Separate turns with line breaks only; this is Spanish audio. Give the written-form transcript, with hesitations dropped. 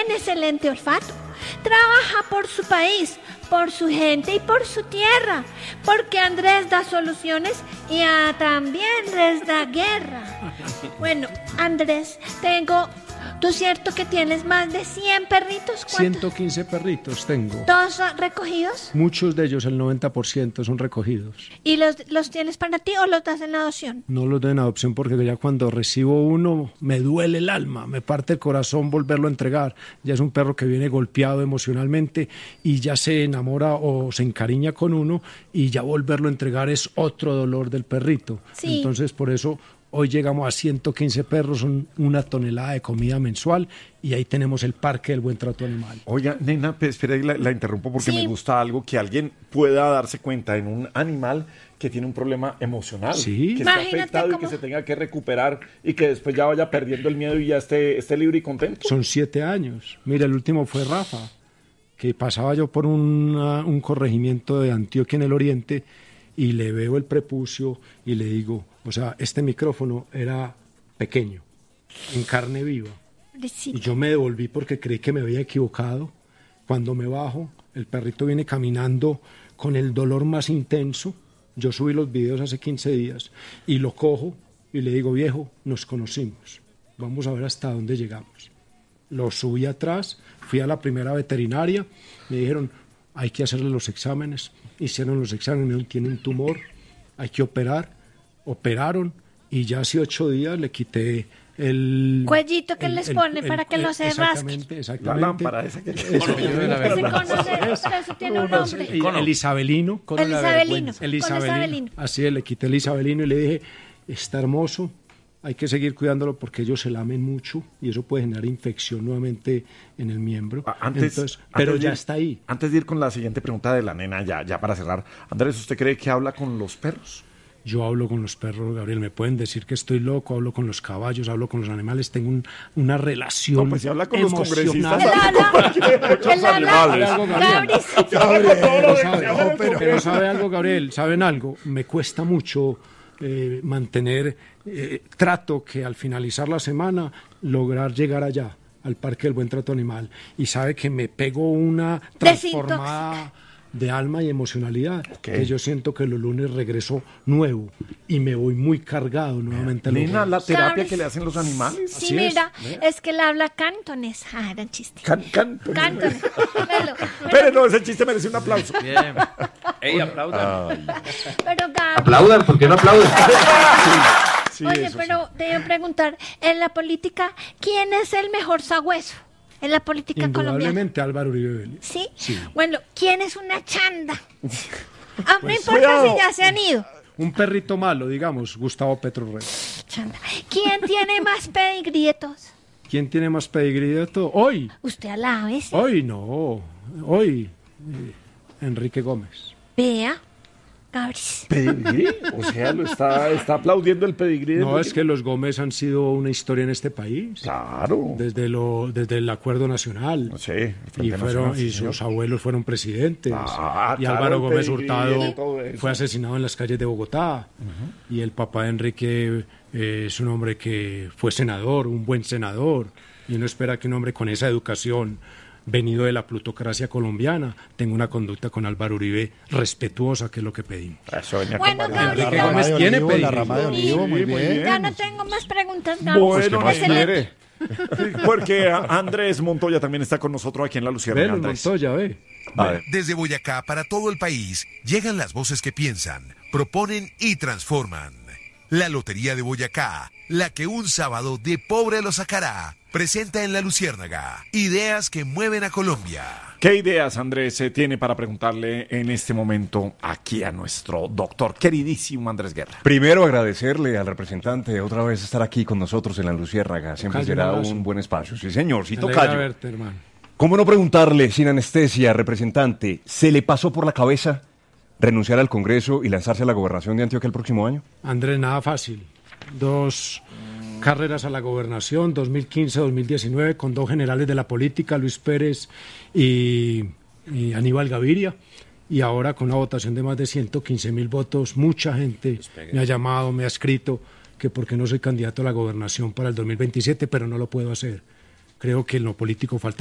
tiene excelente olfato. Trabaja por su país, por su gente y por su tierra. Porque Andrés da soluciones y también les da guerra. Bueno, Andrés, ¿tú cierto que tienes más de 100 perritos?
115 perritos tengo.
¿Todos recogidos?
Muchos de ellos, el 90%, son recogidos.
¿Y los tienes para ti o los das en adopción?
No los doy en adopción porque ya cuando recibo uno me duele el alma, me parte el corazón volverlo a entregar. Ya es un perro que viene golpeado emocionalmente y ya se enamora o se encariña con uno y ya volverlo a entregar es otro dolor del perrito.
Sí.
Entonces por eso hoy llegamos a 115 perros, son 1 tonelada de comida mensual y ahí tenemos el Parque del Buen Trato Animal.
Oiga, nena, espera, la interrumpo porque
Sí.
me gusta algo que alguien pueda darse cuenta en un animal que tiene un problema emocional,
Sí.
que está
Imagínate
afectado y
cómo-
que se tenga que recuperar y que después ya vaya perdiendo el miedo y ya esté libre y contento.
Son 7 años. Mira, el último fue Rafa, que pasaba yo por un corregimiento de Antioquia en el oriente y le veo el prepucio y le digo, o sea, este micrófono era pequeño, en carne viva. Y yo me devolví porque creí que me había equivocado. Cuando me bajo, el perrito viene caminando con el dolor más intenso. Yo subí los videos hace 15 días y lo cojo y le digo, viejo, nos conocimos. Vamos a ver hasta dónde llegamos. Lo subí atrás, fui a la primera veterinaria, me dijeron, hay que hacerle los exámenes. Hicieron los exámenes, me dijeron, tiene un tumor, hay que operar. Operaron y ya hace 8 días le quité el...
Cuellito que les pone para que no se rasque.
Exactamente.
La lámpara esa que...
Ese tiene un nombre.
El isabelino.
El isabelino.
El
Con
isabelino.
isabelino.
Así es, le quité el isabelino y le dije, está hermoso, hay que seguir cuidándolo porque ellos se lamen mucho y eso puede generar infección nuevamente en el miembro. Pero ya está ahí.
Antes de ir con la siguiente pregunta de la nena, ya para cerrar, Andrés, ¿usted cree que habla con los perros?
Yo hablo con los perros, Gabriel, me pueden decir que estoy loco, hablo con los caballos, hablo con los animales, tengo una relación
No, pues si habla con los
emocional. Pero ¿sabe algo, Gabriel? ¿Saben algo? Me cuesta mucho mantener trato que al finalizar la semana lograr llegar allá, al Parque del Buen Trato Animal. Y sabe que me pego una transformada de alma y emocionalidad, que yo siento que los lunes regreso nuevo y me voy muy cargado nuevamente.
Nena, la terapia que le hacen los animales.
Sí, así mira, es que él habla cantones. Ah, era un chiste.
Cantones. Pero no, ese chiste merece un aplauso.
Bien. Ey, aplaudan.
Pero,
aplaudan, ¿por qué no aplaudan?
Sí, oye, pero te iba a preguntar, en la política, ¿quién es el mejor sagüeso? En la política colombiana.
Indudablemente Álvaro Uribe Vélez.
¿Sí?
Sí.
Bueno, ¿quién es una chanda? No
Pues,
importa
cuidado.
si ya se han ido.
Un perrito malo, digamos, Gustavo Petro Reyes.
Chanda. ¿Quién tiene más pedigrí de todos?
¿Quién tiene más pedigrí de todo? Hoy.
Usted a la vez.
Hoy no. Hoy. Enrique Gómez.
Vea. Cabris.
¿Pedigrí? O sea, lo está aplaudiendo el pedigrí.
No, es que los Gómez han sido una historia en este país.
Claro.
Desde el acuerdo nacional.
No sé.
Y sus abuelos fueron presidentes. Y Álvaro Gómez Hurtado fue asesinado en las calles de Bogotá. Y el papá de Enrique es un hombre que fue senador, un buen senador. Y uno espera que un hombre con esa educación, venido de la plutocracia colombiana, tenga una conducta con Álvaro Uribe respetuosa, que es lo que pedimos.
Bueno,
Enrique Gómez tiene pedigrí.
La rama de olivo, muy bien.
Ya no tengo más preguntas, Gabriel.
Bueno,
Excelente.
porque Andrés Montoya también está con nosotros aquí en La Luciérnaga.
Montoya, ve.
Desde Boyacá para todo el país llegan las voces que piensan, proponen y transforman. La Lotería de Boyacá, la que un sábado de pobre lo sacará, presenta en La Luciérnaga ideas que mueven a Colombia.
¿Qué ideas, Andrés, se tiene para preguntarle en este momento aquí a nuestro doctor queridísimo Andrés Guerra?
Primero agradecerle al representante otra vez estar aquí con nosotros en La Luciérnaga. Siempre será un buen espacio. Sí, señor. Sí, tocayo.
Verte, hermano.
¿Cómo no preguntarle, sin anestesia, representante, ¿se le pasó por la cabeza renunciar al Congreso y lanzarse a la gobernación de Antioquia el próximo año?
Andrés, nada fácil. 2 carreras a la gobernación, 2015-2019, con 2 generales de la política, Luis Pérez y Aníbal Gaviria. Y ahora con una votación de más de 115.000 votos, mucha gente me ha llamado, me ha escrito que por qué no soy candidato a la gobernación para el 2027, pero no lo puedo hacer. Creo que en lo político falta